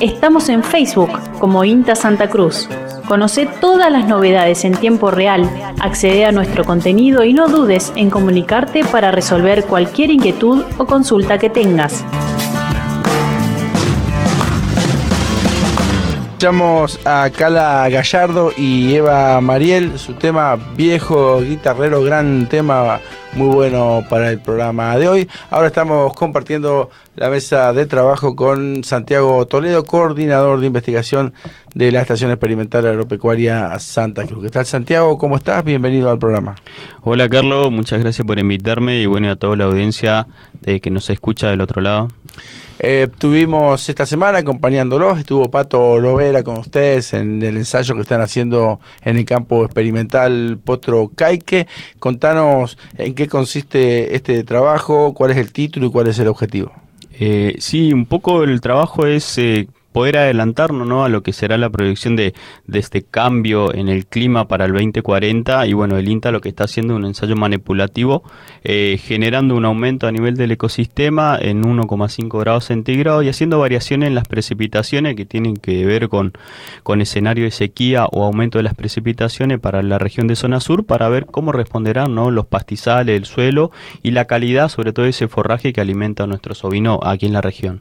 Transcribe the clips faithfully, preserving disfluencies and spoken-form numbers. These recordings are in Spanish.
Estamos en Facebook como INTA Santa Cruz. Conoce todas las novedades en tiempo real, accede a nuestro contenido y no dudes en comunicarte para resolver cualquier inquietud o consulta que tengas. Escuchamos a Cala Gallardo y Eva Mariel, su tema Viejo Guitarrero, gran tema, muy bueno para el programa de hoy. Ahora estamos compartiendo la mesa de trabajo con Santiago Toledo, coordinador de investigación de la Estación Experimental Agropecuaria Santa Cruz. ¿Qué tal, Santiago? ¿Cómo estás? Bienvenido al programa. Hola, Carlos, muchas gracias por invitarme y bueno, a toda la audiencia de que nos escucha del otro lado. Eh, tuvimos esta semana acompañándolos, estuvo Pato Lovera con ustedes en el ensayo que están haciendo en el campo experimental Potro Caique. Contanos en qué consiste este trabajo, cuál es el título y cuál es el objetivo. Eh, sí, un poco el trabajo es eh, poder adelantarnos, ¿no?, a lo que será la proyección de, de este cambio en el clima para el veinte cuarenta, y bueno, el INTA lo que está haciendo es un ensayo manipulativo eh, generando un aumento a nivel del ecosistema en uno coma cinco grados centígrados y haciendo variaciones en las precipitaciones que tienen que ver con, con escenario de sequía o aumento de las precipitaciones para la región de zona sur, para ver cómo responderán, ¿no?, los pastizales, el suelo y la calidad, sobre todo ese forraje que alimenta a nuestros ovinos aquí en la región.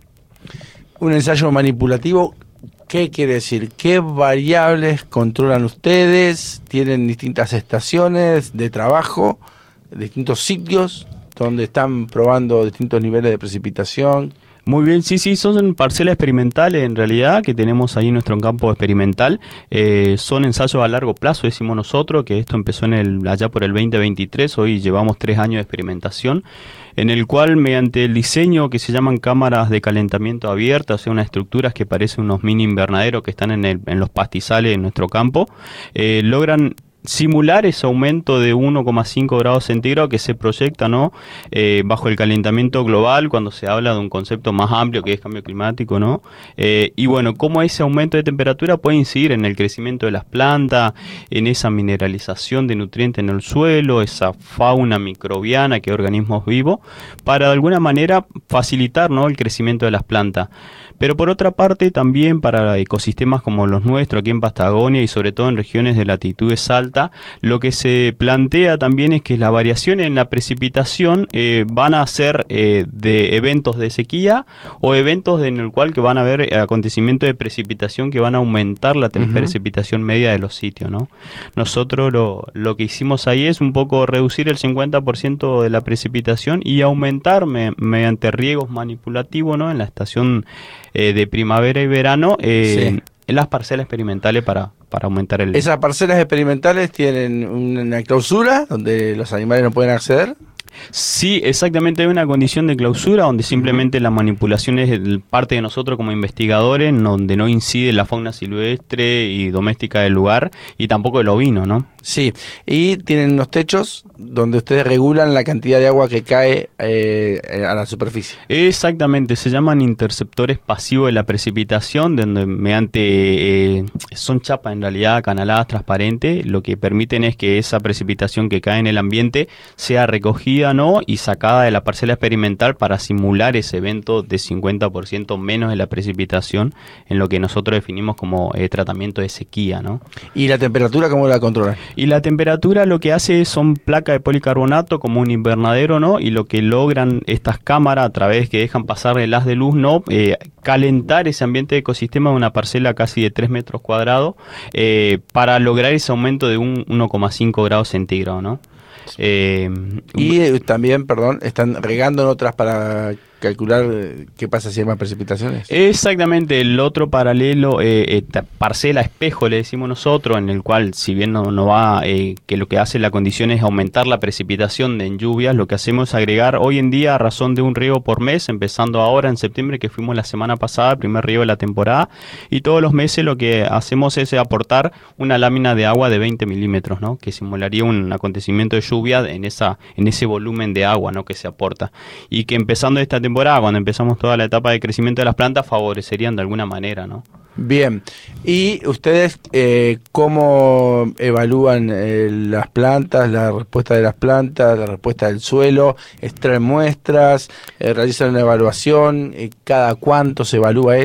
Un ensayo manipulativo, ¿qué quiere decir? ¿Qué variables controlan ustedes? ¿Tienen distintas estaciones de trabajo, distintos sitios donde están probando distintos niveles de precipitación? Muy bien, sí, sí, son parcelas experimentales en realidad que tenemos ahí en nuestro campo experimental. Eh, son ensayos a largo plazo, decimos nosotros, que esto empezó en el allá por el veinte veintitrés, hoy llevamos tres años de experimentación, en el cual mediante el diseño que se llaman cámaras de calentamiento abiertas, o sea, unas estructuras que parecen unos mini invernaderos que están en, el, en los pastizales en nuestro campo, eh, logran simular ese aumento de uno coma cinco grados centígrados que se proyecta, ¿no?, eh, bajo el calentamiento global, cuando se habla de un concepto más amplio que es cambio climático, ¿no? Eh, y bueno, cómo ese aumento de temperatura puede incidir en el crecimiento de las plantas, en esa mineralización de nutrientes en el suelo, esa fauna microbiana que es organismos vivos, para de alguna manera facilitar, ¿no?, el crecimiento de las plantas. Pero por otra parte también para ecosistemas como los nuestros aquí en Patagonia y sobre todo en regiones de latitudes altas, lo que se plantea también es que las variaciones en la precipitación eh, van a ser eh, de eventos de sequía o eventos en el cual que van a haber acontecimientos de precipitación que van a aumentar la uh-huh. precipitación media de los sitios, ¿no? Nosotros lo, lo que hicimos ahí es un poco reducir el cincuenta por ciento de la precipitación y aumentar me, mediante riegos manipulativos, ¿no?, en la estación Eh, de primavera y verano eh, sí. en las parcelas experimentales para, para aumentar el... ¿Esas parcelas experimentales tienen una clausura donde los animales no pueden acceder? Sí, exactamente, hay una condición de clausura donde simplemente la manipulación es parte de nosotros como investigadores, donde no incide la fauna silvestre y doméstica del lugar y tampoco el ovino, ¿no? Sí, y tienen unos techos donde ustedes regulan la cantidad de agua que cae eh, a la superficie. Exactamente, se llaman interceptores pasivos de la precipitación, donde mediante, eh, son chapas en realidad canaladas transparentes, lo que permiten es que esa precipitación que cae en el ambiente sea recogida, ¿no?, y sacada de la parcela experimental para simular ese evento de cincuenta por ciento menos de la precipitación en lo que nosotros definimos como eh, tratamiento de sequía, ¿no? ¿Y la temperatura cómo la controlan? Y la temperatura lo que hace son placas de policarbonato como un invernadero, ¿no?, y lo que logran estas cámaras a través que dejan pasar el haz de luz, ¿no?, eh, calentar ese ambiente de ecosistema de una parcela casi de tres metros cuadrados eh, para lograr ese aumento de un uno coma cinco grados centígrados, ¿no? Eh, y eh, también, perdón, están regando en otras para calcular qué pasa si hay más precipitaciones. Exactamente, el otro paralelo, eh, eh, parcela espejo le decimos nosotros, en el cual si bien no, no va, eh, que lo que hace la condición es aumentar la precipitación de en lluvias, lo que hacemos es agregar hoy en día a razón de un riego por mes, empezando ahora en septiembre, que fuimos la semana pasada, el primer riego de la temporada, y todos los meses lo que hacemos es aportar una lámina de agua de veinte milímetros, ¿no?, que simularía un acontecimiento de lluvia en esa en ese volumen de agua, ¿no?, que se aporta, y que empezando esta temporada, cuando empezamos toda la etapa de crecimiento de las plantas, favorecerían de alguna manera, ¿no? Bien, y ustedes eh, ¿cómo evalúan eh, las plantas, la respuesta de las plantas, la respuesta del suelo? ¿Extraen muestras? Eh, ¿Realizan una evaluación? Eh, ¿Cada cuánto se evalúa eso?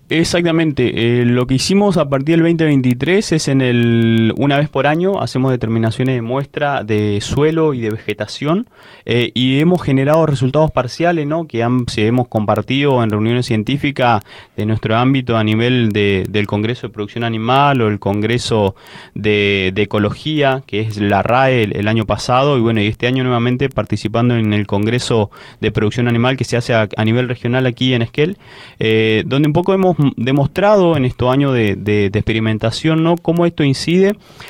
Exactamente, eh, lo que hicimos a partir del veinte veintitrés es en el una vez por año hacemos determinaciones de muestra de suelo y de vegetación eh, y hemos generado resultados parciales, ¿no? Que han, se hemos compartido en reuniones científicas de nuestro ámbito a nivel de, del Congreso de Producción Animal o el Congreso de, de Ecología, que es la R A E el, el año pasado, y bueno, y este año nuevamente participando en el Congreso de Producción Animal que se hace a, a nivel regional aquí en Esquel, eh, donde un poco hemos demostrado en estos años de, de, de experimentación, ¿no? Cómo esto incide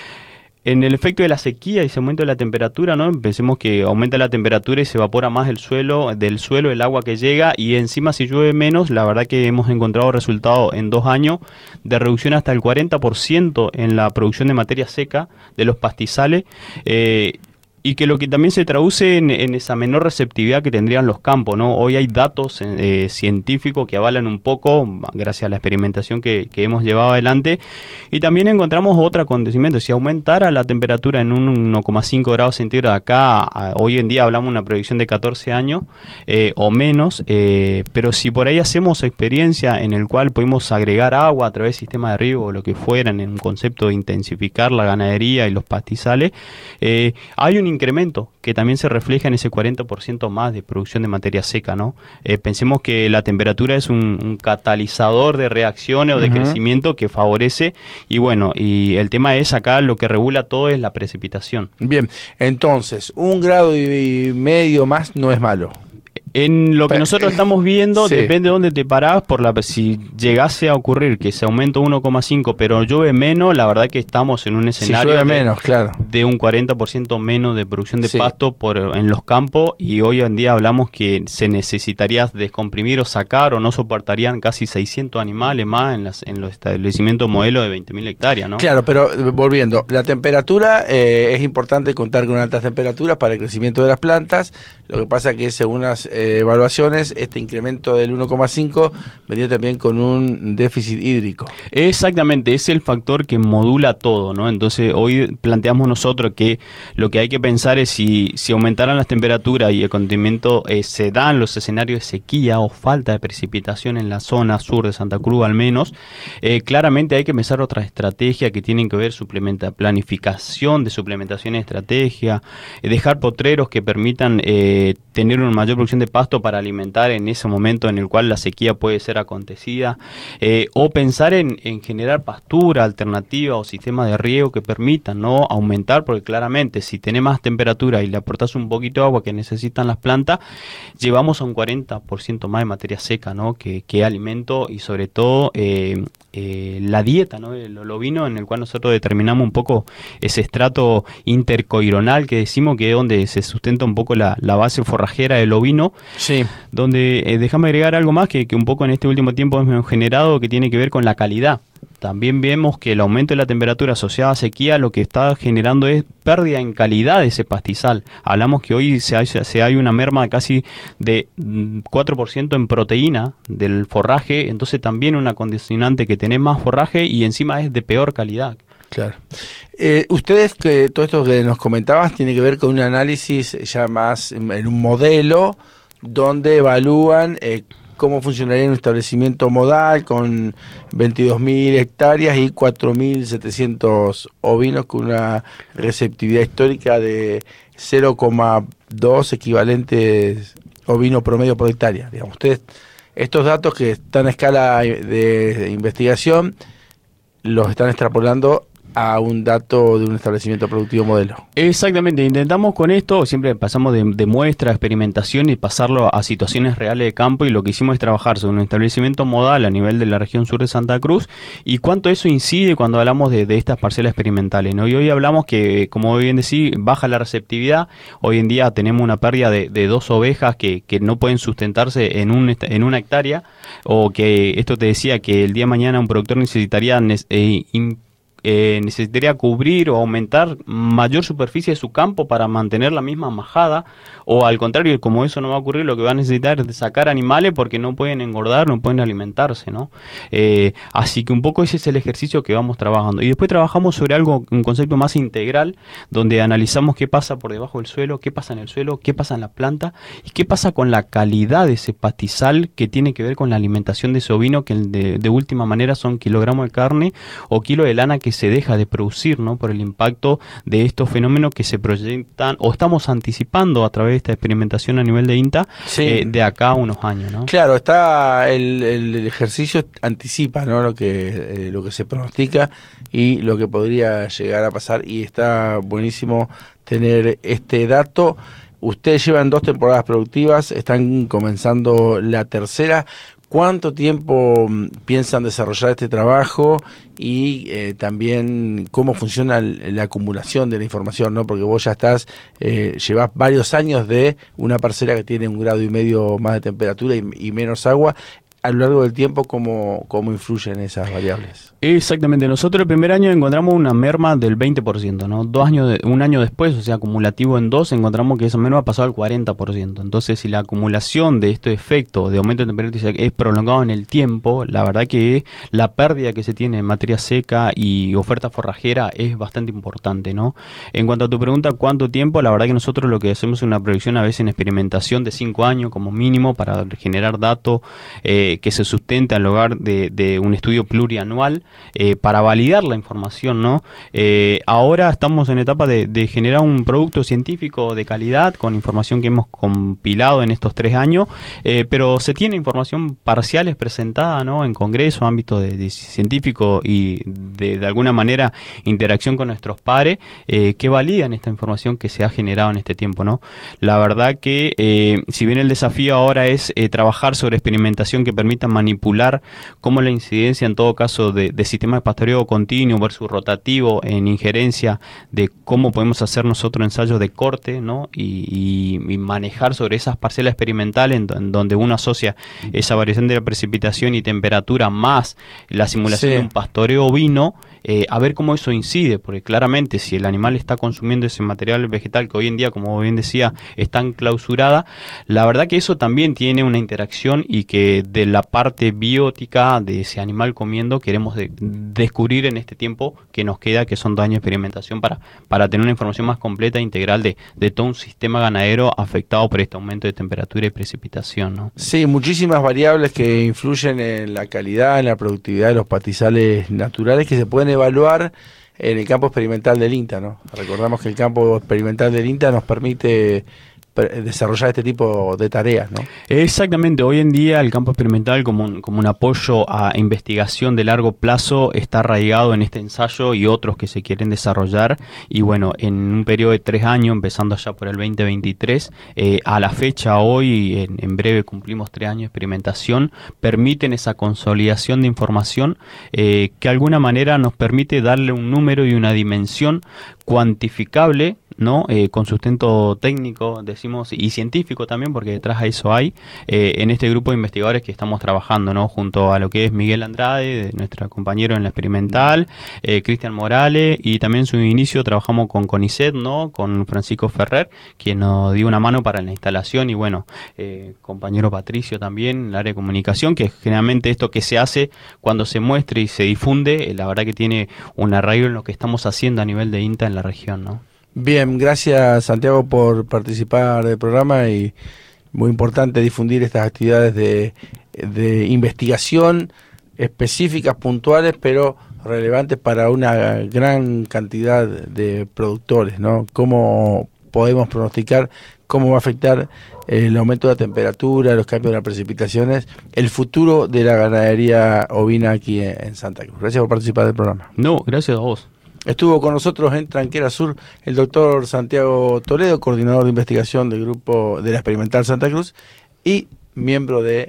en el efecto de la sequía y ese aumento de la temperatura, ¿no? Pensemos que aumenta la temperatura y se evapora más el suelo, del suelo el agua que llega, y encima si llueve menos, la verdad que hemos encontrado resultados en dos años de reducción hasta el cuarenta por ciento en la producción de materia seca de los pastizales, eh, y que lo que también se traduce en, en esa menor receptividad que tendrían los campos, ¿no? Hoy hay datos eh, científicos que avalan un poco, gracias a la experimentación que, que hemos llevado adelante, y también encontramos otro acontecimiento. Si aumentara la temperatura en un uno coma cinco grados centígrados acá, a, hoy en día hablamos de una proyección de catorce años eh, o menos, eh, pero si por ahí hacemos experiencia en el cual podemos agregar agua a través de sistemas de riego o lo que fuera, en un concepto de intensificar la ganadería y los pastizales, eh, hay un incremento que también se refleja en ese cuarenta por ciento más de producción de materia seca, ¿no? Eh, pensemos que la temperatura es un, un catalizador de reacciones o de uh-huh. crecimiento que favorece, y bueno, y el tema es acá lo que regula todo es la precipitación. Bien, entonces, un grado y medio más no es malo. En lo que nosotros estamos viendo, sí. Depende de dónde te parás, por la, si llegase a ocurrir que se aumente uno coma cinco, pero llueve menos, la verdad que estamos en un escenario si de, menos, claro. de un cuarenta por ciento menos de producción de sí. pasto por, en los campos, y hoy en día hablamos que se necesitaría descomprimir o sacar, o no soportarían casi seiscientos animales más en, las, en los establecimientos modelo de veinte mil hectáreas, ¿no? Claro, pero volviendo, la temperatura, eh, es importante contar con altas temperaturas para el crecimiento de las plantas. Lo que pasa que según las eh, evaluaciones, este incremento del uno coma cinco venía también con un déficit hídrico. Exactamente, es el factor que modula todo, ¿no? Entonces hoy planteamos nosotros que lo que hay que pensar es si, si aumentaran las temperaturas y el continimiento eh, se dan los escenarios de sequía o falta de precipitación en la zona sur de Santa Cruz al menos, eh, claramente hay que pensar otras estrategias que tienen que ver suplementa, planificación de suplementación de estrategia, eh, dejar potreros que permitan eh, tener una mayor producción de pasto para alimentar en ese momento en el cual la sequía puede ser acontecida, eh, o pensar en, en generar pastura alternativa o sistemas de riego que permitan no aumentar, porque claramente si tenés más temperatura y le aportás un poquito de agua que necesitan las plantas, llevamos a un cuarenta por ciento más de materia seca, ¿no? que, que alimento, y sobre todo eh, eh, la dieta, ¿no? el, el ovino, en el cual nosotros determinamos un poco ese estrato intercoironal que decimos que es donde se sustenta un poco la, la base forrajera del ovino. Sí. Donde, eh, déjame agregar algo más que, que un poco en este último tiempo hemos generado, que tiene que ver con la calidad. También vemos que el aumento de la temperatura asociada a sequía lo que está generando es pérdida en calidad de ese pastizal. Hablamos que hoy se hay, se hay una merma casi de cuatro por ciento en proteína del forraje, entonces también una condicionante que tenés más forraje y encima es de peor calidad. Claro. Eh, ustedes, que todo esto que nos comentabas tiene que ver con un análisis ya más en, en un modelo donde evalúan eh, cómo funcionaría un establecimiento modal con veintidós mil hectáreas y cuatro mil setecientos ovinos con una receptividad histórica de cero coma dos equivalentes ovino promedio por hectárea. Digamos, ustedes, estos datos que están a escala de, de investigación, los están extrapolando a un dato de un establecimiento productivo modelo. Exactamente, intentamos con esto, siempre pasamos de, de muestra, experimentación y pasarlo a situaciones reales de campo, y lo que hicimos es trabajar sobre un establecimiento modal a nivel de la región sur de Santa Cruz y cuánto eso incide cuando hablamos de, de estas parcelas experimentales, ¿no? Y hoy hablamos que, como bien decís, baja la receptividad. Hoy en día tenemos una pérdida de, de dos ovejas que, que no pueden sustentarse en, un, en una hectárea, o que esto te decía que el día de mañana un productor necesitaría eh, eh, necesitaría cubrir o aumentar mayor superficie de su campo para mantener la misma majada, o al contrario, como eso no va a ocurrir, lo que va a necesitar es sacar animales porque no pueden engordar, no pueden alimentarse, ¿no? Eh, así que un poco ese es el ejercicio que vamos trabajando. Y después trabajamos sobre algo, un concepto más integral, donde analizamos qué pasa por debajo del suelo, qué pasa en el suelo, qué pasa en la planta y qué pasa con la calidad de ese pastizal que tiene que ver con la alimentación de ese ovino, que de, de última manera son kilogramos de carne o kilo de lana que se deja de producir, ¿no? Por el impacto de estos fenómenos que se proyectan o estamos anticipando a través de esta experimentación a nivel de INTA, sí. eh, de acá a unos años, ¿no? Claro, está el, el ejercicio anticipa, ¿no? Lo que eh, lo que se pronostica y lo que podría llegar a pasar, y está buenísimo tener este dato. Ustedes llevan dos temporadas productivas, están comenzando la tercera. ¿Cuánto tiempo piensan desarrollar este trabajo y eh, también cómo funciona la acumulación de la información, ¿no? Porque vos ya estás, eh, llevas varios años de una parcela que tiene un grado y medio más de temperatura y, y menos agua. A lo largo del tiempo, ¿cómo, cómo influyen esas variables? Exactamente. Nosotros el primer año encontramos una merma del veinte por ciento, ¿no? Dos años de, un año después, o sea, acumulativo en dos, encontramos que esa merma ha pasado al cuarenta por ciento. Entonces, si la acumulación de este efecto de aumento de temperatura es prolongado en el tiempo, la verdad que la pérdida que se tiene en materia seca y oferta forrajera es bastante importante, ¿no? En cuanto a tu pregunta, ¿cuánto tiempo? La verdad que nosotros lo que hacemos es una proyección a veces en experimentación de cinco años como mínimo para generar datos eh, que se sustente al hogar de, de un estudio plurianual eh, para validar la información, ¿no? Eh, ahora estamos en etapa de, de generar un producto científico de calidad con información que hemos compilado en estos tres años, eh, pero se tiene información parciales presentada, ¿no? En congreso, ámbito de, de científico y de, de alguna manera interacción con nuestros pares eh, que validan esta información que se ha generado en este tiempo, ¿no? La verdad que eh, si bien el desafío ahora es eh, trabajar sobre experimentación que permita manipular cómo la incidencia en todo caso de, de sistemas de pastoreo continuo versus rotativo en injerencia de cómo podemos hacer nosotros ensayos de corte, ¿no? y, y, y manejar sobre esas parcelas experimentales en, en donde uno asocia esa variación de la precipitación y temperatura más la simulación sí. de un pastoreo ovino, eh, a ver cómo eso incide, porque claramente si el animal está consumiendo ese material vegetal que hoy en día, como bien decía, está enclausurada, la verdad que eso también tiene una interacción y que de la parte biótica de ese animal comiendo queremos de, descubrir en este tiempo que nos queda, que son dos años de experimentación para, para tener una información más completa e integral de, de todo un sistema ganadero afectado por este aumento de temperatura y precipitación, ¿no? Sí, muchísimas variables que influyen en la calidad, en la productividad de los pastizales naturales que se pueden evaluar en el campo experimental del INTA, ¿no? Recordamos que el campo experimental del INTA nos permite desarrollar este tipo de tareas, ¿no? Exactamente. Hoy en día el campo experimental como un, como un apoyo a investigación de largo plazo está arraigado en este ensayo y otros que se quieren desarrollar, y bueno, en un periodo de tres años, empezando ya por el veinte veintitrés, eh, a la fecha hoy, en, en breve cumplimos tres años de experimentación, permiten esa consolidación de información eh, que de alguna manera nos permite darle un número y una dimensión cuantificable, ¿no? Eh, con sustento técnico, decimos, y científico también, porque detrás de eso hay, eh, en este grupo de investigadores que estamos trabajando, ¿no? Junto a lo que es Miguel Andrade, nuestro compañero en la experimental, eh, Cristian Morales, y también en su inicio trabajamos con CONICET, ¿no? Con Francisco Ferrer, quien nos dio una mano para la instalación, y bueno, eh, compañero Patricio también, en el área de comunicación, que generalmente esto que se hace cuando se muestra y se difunde, eh, la verdad que tiene un arraigo en lo que estamos haciendo a nivel de INTA en la región, ¿no? Bien, gracias Santiago por participar del programa, y muy importante difundir estas actividades de, de investigación específicas, puntuales, pero relevantes para una gran cantidad de productores, ¿no? ¿Cómo podemos pronosticar cómo va a afectar el aumento de la temperatura, los cambios de las precipitaciones, el futuro de la ganadería ovina aquí en Santa Cruz? Gracias por participar del programa. No, gracias a vos. Estuvo con nosotros en Tranquera Sur el doctor Santiago Toledo, coordinador de investigación del grupo de la Experimental Santa Cruz y miembro del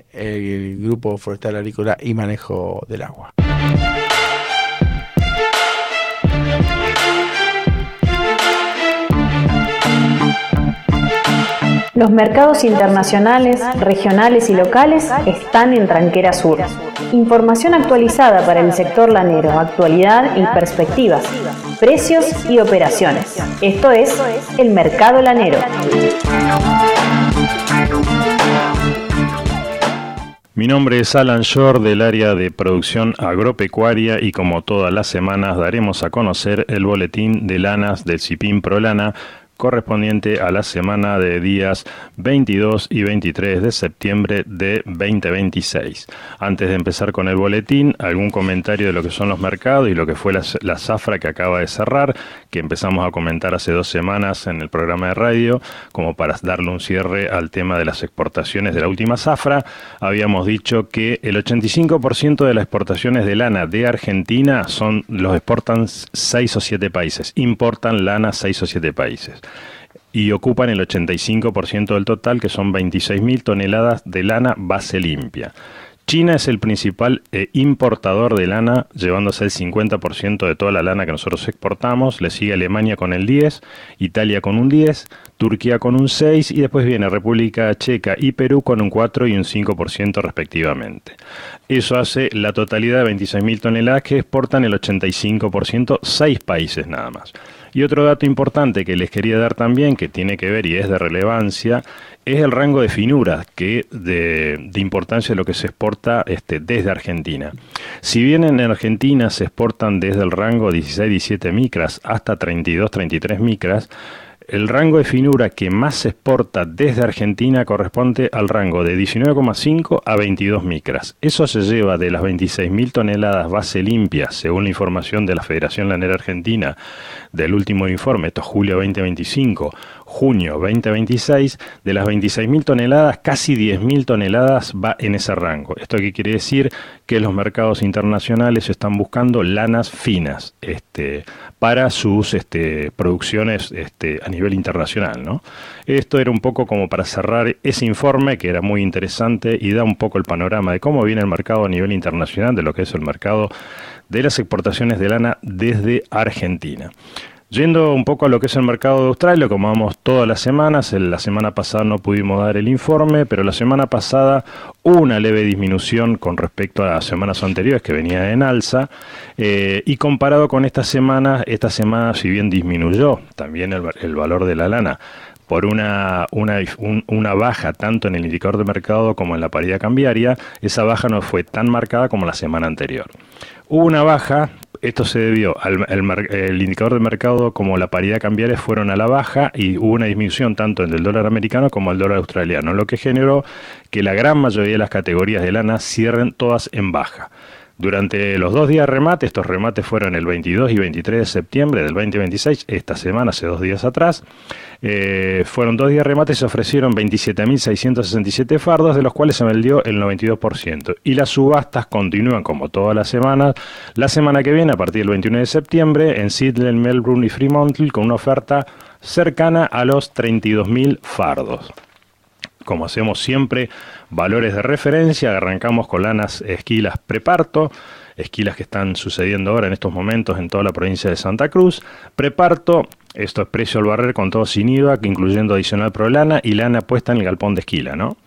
Grupo Forestal Agrícola y Manejo del Agua. Los mercados internacionales, regionales y locales están en Tranquera Sur. Información actualizada para el sector lanero, actualidad y perspectivas, precios y operaciones. Esto es el Mercado Lanero. Mi nombre es Alan Shore del área de producción agropecuaria y como todas las semanas daremos a conocer el boletín de lanas del CIPIN ProLana correspondiente a la semana de días veintidós y veintitrés de septiembre de veinte veintiséis. Antes de empezar con el boletín, algún comentario de lo que son los mercados y lo que fue la, la zafra que acaba de cerrar, que empezamos a comentar hace dos semanas en el programa de radio, como para darle un cierre al tema de las exportaciones de la última zafra. Habíamos dicho que el ochenta y cinco por ciento de las exportaciones de lana de Argentina son los exportan seis o siete países, importan lana seis o siete países. Y ocupan el ochenta y cinco por ciento del total, que son veintiséis mil toneladas de lana base limpia. China es el principal eh, importador de lana, llevándose el cincuenta por ciento de toda la lana que nosotros exportamos. Le sigue Alemania con el diez por ciento, Italia con un diez por ciento, Turquía con un seis por ciento y después viene República Checa y Perú con un cuatro por ciento y un cinco por ciento respectivamente. Eso hace la totalidad de veintiséis mil toneladas que exportan el ochenta y cinco por ciento, seis países nada más. Y otro dato importante que les quería dar también, que tiene que ver y es de relevancia, es el rango de finura que de, de importancia de lo que se exporta este, desde Argentina. Si bien en Argentina se exportan desde el rango dieciséis diecisiete micras hasta treinta y dos treinta y tres micras, el rango de finura que más se exporta desde Argentina corresponde al rango de diecinueve coma cinco a veintidós micras. Eso se lleva de las veintiséis mil toneladas base limpia, según la información de la Federación Lanera Argentina del último informe, esto es julio veinte veinticinco, junio veinte veintiséis, de las veintiséis mil toneladas, casi diez mil toneladas va en ese rango. ¿Esto qué quiere decir? Que los mercados internacionales están buscando lanas finas este, para sus este, producciones este, a nivel internacional, ¿no? Esto era un poco como para cerrar ese informe, que era muy interesante y da un poco el panorama de cómo viene el mercado a nivel internacional, de lo que es el mercado de las exportaciones de lana desde Argentina. Yendo un poco a lo que es el mercado de Australia, como vamos todas las semanas, la semana pasada no pudimos dar el informe, pero la semana pasada hubo una leve disminución con respecto a las semanas anteriores que venía en alza, eh, y comparado con esta semana, esta semana si bien disminuyó también el, el valor de la lana por una, una, un, una baja tanto en el indicador de mercado como en la paridad cambiaria, esa baja no fue tan marcada como la semana anterior. Hubo una baja. Esto se debió al el, el indicador de mercado como la paridad cambiaria fueron a la baja y hubo una disminución tanto en el dólar americano como el dólar australiano, lo que generó que la gran mayoría de las categorías de lana cierren todas en baja. Durante los dos días de remate, estos remates fueron el veintidós y veintitrés de septiembre del veinte veintiséis, esta semana, hace dos días atrás, eh, fueron dos días de remate y se ofrecieron veintisiete mil seiscientos sesenta y siete fardos, de los cuales se vendió el noventa y dos por ciento. Y las subastas continúan como todas las semanas. La semana que viene, a partir del veintiuno de septiembre, en Sydney, Melbourne y Fremantle, con una oferta cercana a los treinta y dos mil fardos. Como hacemos siempre, valores de referencia, arrancamos con lanas esquilas preparto, esquilas que están sucediendo ahora en estos momentos en toda la provincia de Santa Cruz. Preparto, esto es precio al barrer con todo sin I V A, incluyendo adicional ProLana y lana puesta en el galpón de esquila, ¿no?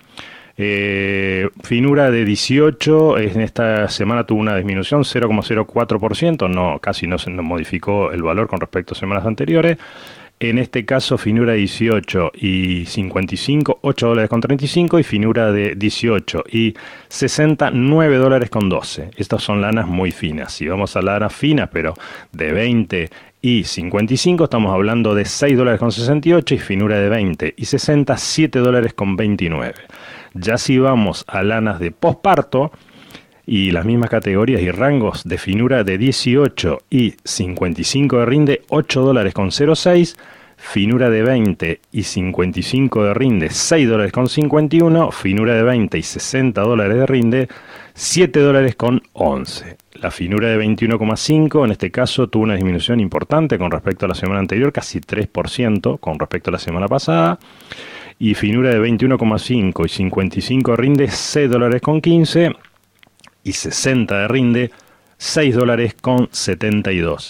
Eh, finura de dieciocho, en esta semana tuvo una disminución cero coma cero cuatro por ciento, no, casi no se no modificó el valor con respecto a semanas anteriores. En este caso, finura dieciocho y cincuenta y cinco, ocho dólares con treinta y cinco, y finura de dieciocho y sesenta, nueve dólares con doce. Estas son lanas muy finas. Si vamos a lanas finas, pero de veinte y cincuenta y cinco, estamos hablando de seis dólares con sesenta y ocho y finura de veinte y sesenta, siete dólares con veintinueve. Ya si vamos a lanas de posparto, y las mismas categorías y rangos de finura de dieciocho y cincuenta y cinco de rinde, ocho dólares con cero seis, finura de veinte y cincuenta y cinco de rinde, seis dólares con cincuenta y uno, finura de veinte y sesenta dólares de rinde, siete dólares con once. La finura de veintiuno coma cinco en este caso tuvo una disminución importante con respecto a la semana anterior, casi tres por ciento con respecto a la semana pasada. Y finura de veintiuno coma cinco y cincuenta y cinco de rinde, seis dólares con quince. Y sesenta de rinde, seis dólares con setenta y dos.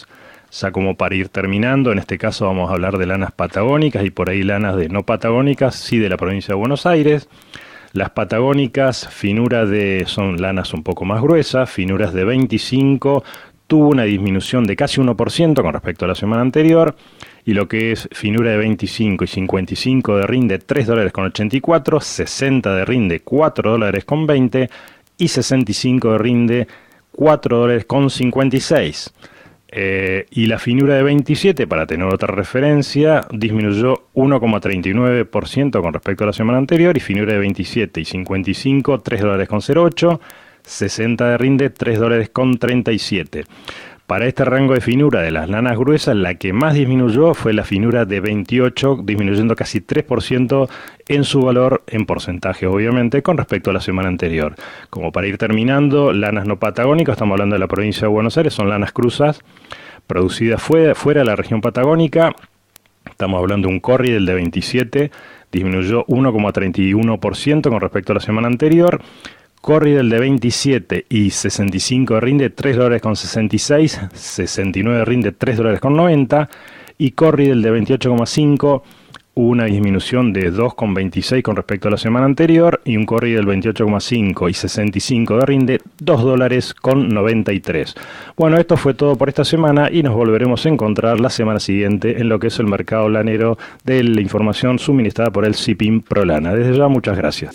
Ya como para ir terminando, en este caso vamos a hablar de lanas patagónicas y por ahí lanas de no patagónicas, sí de la provincia de Buenos Aires. Las patagónicas, finura de, son lanas un poco más gruesas, finuras de veinticinco, tuvo una disminución de casi uno por ciento con respecto a la semana anterior, y lo que es finura de veinticinco y cincuenta y cinco de rinde tres dólares con ochenta y cuatro, sesenta de rinde cuatro dólares con veinte y sesenta y cinco de rinde cuatro dólares con cincuenta y seis. Eh, y la finura de veintisiete, para tener otra referencia, disminuyó uno coma treinta y nueve por ciento con respecto a la semana anterior, y finura de veintisiete y cincuenta y cinco, tres dólares con cero ocho, sesenta de rinde, tres dólares con treinta y siete. Para este rango de finura de las lanas gruesas, la que más disminuyó fue la finura de veintiocho, disminuyendo casi tres por ciento en su valor, en porcentaje obviamente, con respecto a la semana anterior. Como para ir terminando, lanas no patagónicas, estamos hablando de la provincia de Buenos Aires, son lanas cruzas, producidas fuera, fuera de la región patagónica. Estamos hablando de un corriedel de veintisiete, disminuyó uno coma treinta y uno por ciento con respecto a la semana anterior. Corriedel de veintisiete y sesenta y cinco de rinde, tres dólares con sesenta y seis, sesenta y nueve de rinde, tres dólares con noventa, y corriedel de veintiocho coma cinco, hubo una disminución de dos coma veintiséis con respecto a la semana anterior, y un corriedel veintiocho coma cinco y sesenta y cinco de rinde, dos dólares con noventa y tres. Bueno, esto fue todo por esta semana y nos volveremos a encontrar la semana siguiente en lo que es el mercado lanero de la información suministrada por el CIPIN Prolana. Desde ya, muchas gracias.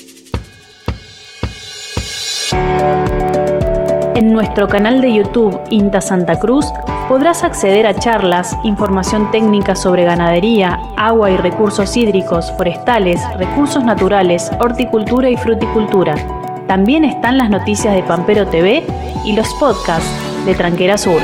En nuestro canal de YouTube INTA Santa Cruz podrás acceder a charlas, información técnica sobre ganadería, agua y recursos hídricos, forestales, recursos naturales, horticultura y fruticultura. También están las noticias de Pampero T V y los podcasts de Tranquera Sur.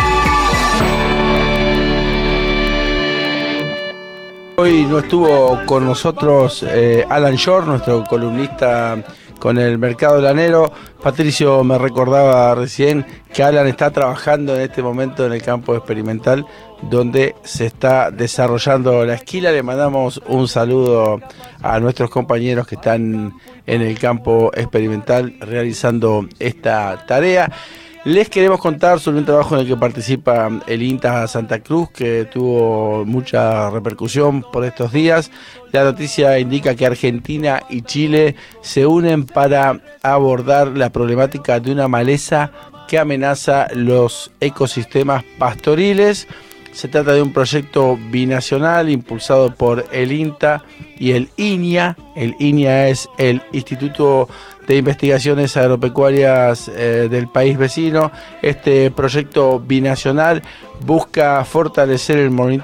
Hoy no estuvo con nosotros eh, Alan Shore, nuestro columnista con el mercado lanero. Patricio me recordaba recién que Alan está trabajando en este momento en el campo experimental donde se está desarrollando la esquila. Le mandamos un saludo a nuestros compañeros que están en el campo experimental realizando esta tarea. Les queremos contar sobre un trabajo en el que participa el INTA Santa Cruz, que tuvo mucha repercusión por estos días. La noticia indica que Argentina y Chile se unen para abordar la problemática de una maleza que amenaza los ecosistemas pastoriles. Se trata de un proyecto binacional impulsado por el INTA y el INIA. El INIA es el Instituto de Investigaciones Agropecuarias eh, del país vecino. Este proyecto binacional busca fortalecer el monitoreo